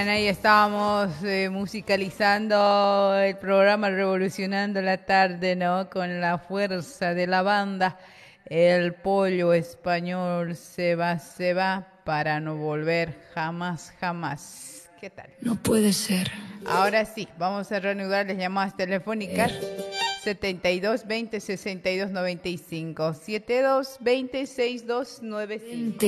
Bien, ahí estábamos musicalizando el programa Revolucionando la Tarde, ¿no? Con la fuerza de la banda. El pollo español se va para no volver jamás, jamás. ¿Qué tal? No puede ser. Ahora sí, vamos a reanudar las llamadas telefónicas. 72 20 62 95 72 20 62 95.